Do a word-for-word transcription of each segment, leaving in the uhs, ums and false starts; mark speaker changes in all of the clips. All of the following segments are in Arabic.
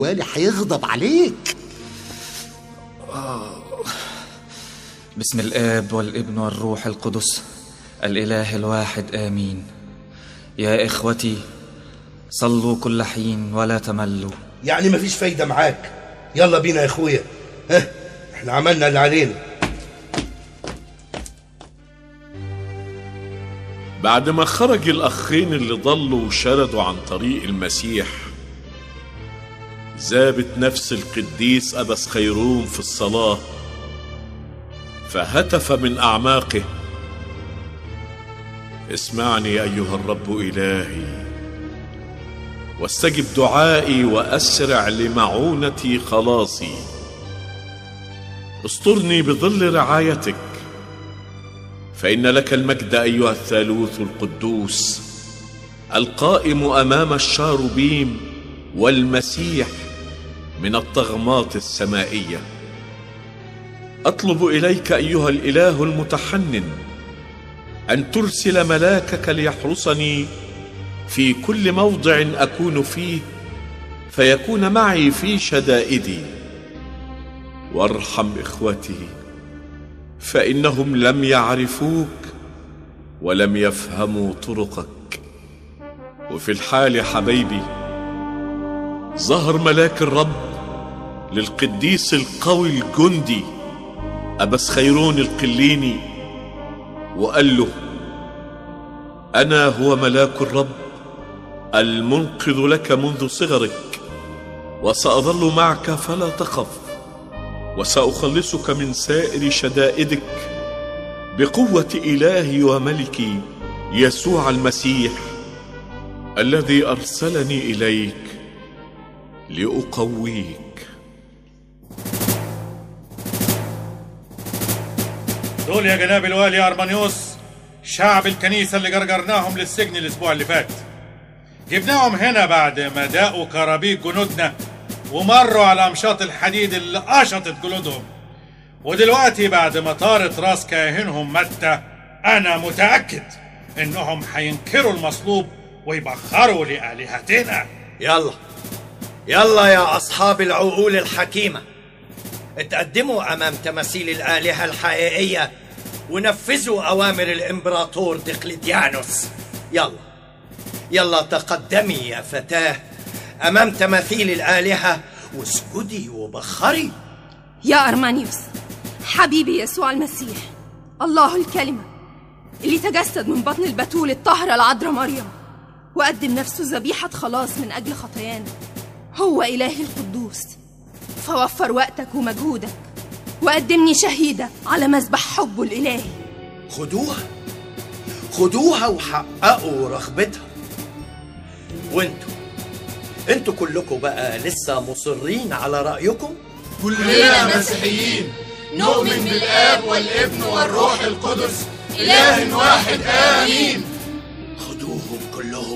Speaker 1: والي هيغضب عليك.
Speaker 2: آه. بسم الآب والابن والروح القدس الإله الواحد آمين. يا إخوتي صلوا كل حين ولا تملوا.
Speaker 3: يعني مفيش فايدة معاك. يلا بينا يا اخويا، ها احنا عملنا اللي علينا.
Speaker 4: بعد ما خرج الأخين اللي ضلوا وشردوا عن طريق المسيح، ذابت نفس القديس أبس خيرون في الصلاة، فهتف من أعماقه: اسمعني أيها الرب إلهي، واستجب دعائي وأسرع لمعونتي خلاصي. استرني بظل رعايتك، فإن لك المجد أيها الثالوث القدوس القائم أمام الشاروبيم والمسيح من الطغمات السمائية. أطلب إليك أيها الإله المتحنن أن ترسل ملاكك ليحرسني في كل موضع أكون فيه، فيكون معي في شدائدي. وارحم إخوتي فإنهم لم يعرفوك ولم يفهموا طرقك. وفي الحال يا حبيبي ظهر ملاك الرب للقديس القوي الجندي أبس خيرون القليني وقال له: أنا هو ملاك الرب المنقذ لك منذ صغرك، وسأظل معك فلا تخف، وسأخلصك من سائر شدائدك بقوة إلهي وملكي يسوع المسيح الذي أرسلني إليك لأقويك.
Speaker 5: دول يا جناب الوالي أرمانيوس شعب الكنيسة اللي جرجرناهم للسجن الأسبوع اللي فات. جبناهم هنا بعد ما داقوا كرابيك جنودنا ومروا على أمشاط الحديد اللي قشطت جلودهم، ودلوقتي بعد ما طارت راس كاهنهم متى أنا متأكد إنهم هينكروا المصلوب ويبخروا لآلهتنا.
Speaker 6: يلا يلا يا أصحاب العقول الحكيمة، اتقدموا أمام تماثيل الآلهة الحقيقية ونفذوا أوامر الإمبراطور دقلديانوس. يلا يلا تقدمي يا فتاة أمام تماثيل الآلهة واسجدي وبخري.
Speaker 7: يا أرمانيوس حبيبي يسوع المسيح، الله الكلمة اللي تجسد من بطن البتول الطاهرة العذراء مريم وقدم نفسه ذبيحة خلاص من أجل خطايانا، هو إله القدوس، فوفر وقتك ومجهودك وقدمني شهيدة على مذبح حبه الإلهي.
Speaker 6: خدوها خدوها وحققوا رغبتها. وانتوا انتوا كلكم بقى لسه مصرين على رأيكم؟
Speaker 8: كلنا مسيحيين نؤمن بالآب والابن والروح القدس إله واحد آمين.
Speaker 6: خدوهم كلهم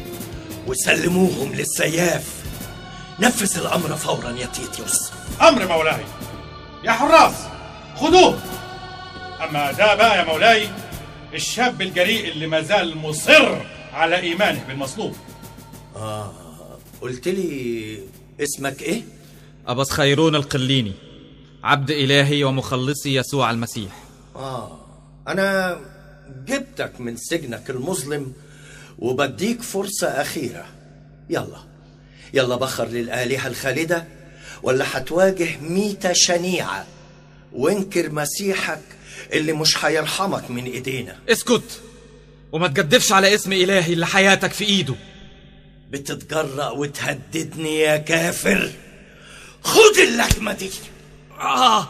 Speaker 6: وسلموهم للسياف. نفذ الأمر فورا يا تيتيوس.
Speaker 5: أمر مولاي. يا حراس خدوه. أما ده بقى يا مولاي الشاب الجريء اللي مازال مصر على إيمانه بالمصلوب.
Speaker 6: آه قلت لي اسمك إيه؟
Speaker 2: أبس خيرون القليني، عبد إلهي ومخلصي يسوع المسيح.
Speaker 6: آه أنا جبتك من سجنك المظلم وبديك فرصة أخيرة. يلا يلا بخر للآلهة الخالدة ولا هتواجه ميتة شنيعة وانكر مسيحك اللي مش هيرحمك من ايدينا.
Speaker 2: اسكت وما تجدفش على اسم إلهي اللي حياتك في ايده.
Speaker 6: بتتجرأ وتهددني يا كافر؟ خد اللكمة دي.
Speaker 2: آه.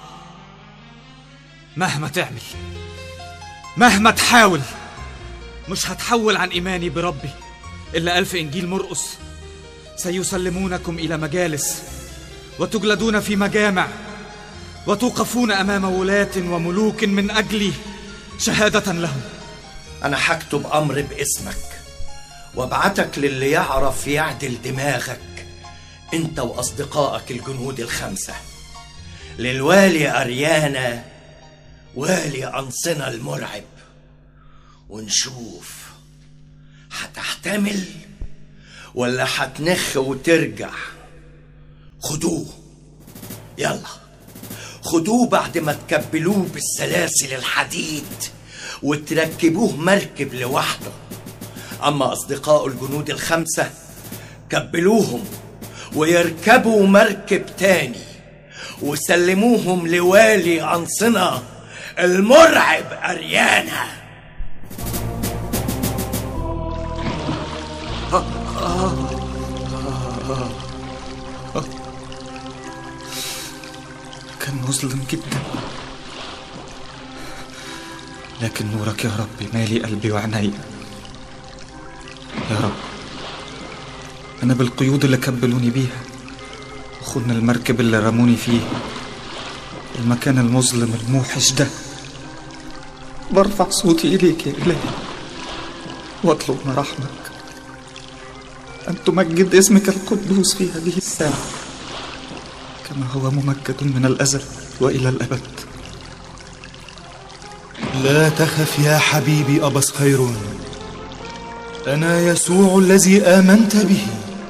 Speaker 2: مهما تعمل مهما تحاول مش هتحول عن إيماني بربي إلا ألف إنجيل مرقس. سيسلمونكم إلى مجالس وتجلدون في مجامع وتوقفون أمام ولاة وملوك من أجلي شهادة لهم.
Speaker 6: أنا هكتب أمر باسمك وابعتك للي يعرف يعدل دماغك أنت وأصدقائك الجنود الخمسة، للوالي أريانا والي أنصنة المرعب، ونشوف هتحتمل ولا هتنخ وترجع. خدوه، يلا خدوه بعد ما تكبلوه بالسلاسل الحديد وتركبوه مركب لوحده. أما أصدقاء الجنود الخمسة كبلوهم ويركبوا مركب تاني وسلموهم لوالي أنصنة المرعب أريانا.
Speaker 2: كان مظلم جدا، لكن نورك يا رب مالي قلبي وعيني. يا رب أنا بالقيود اللي كبلوني بيها وخدنا المركب اللي رموني فيه، المكان المظلم الموحش ده، برفع صوتي إليك يا إلهي واطلب مراحمك أن تمجد اسمك القدوس في هذه الساعة كما هو ممجد من الأزل وإلى الأبد.
Speaker 9: لا تخف يا حبيبي أبس خيرون، أنا يسوع الذي آمنت به.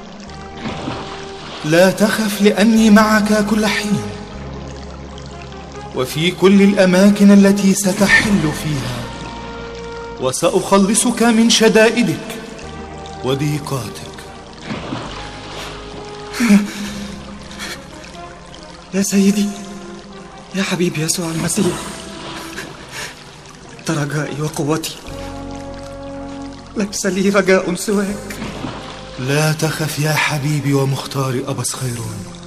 Speaker 9: لا تخف لأني معك كل حين وفي كل الأماكن التي ستحل فيها، وسأخلصك من شدائدك وضيقاتك.
Speaker 2: يا سيدي يا حبيبي يسوع المسيح، أنت رجائي وقوتي، ليس لي رجاء سواك.
Speaker 9: لا تخف يا حبيبي ومختاري أبس خيرون،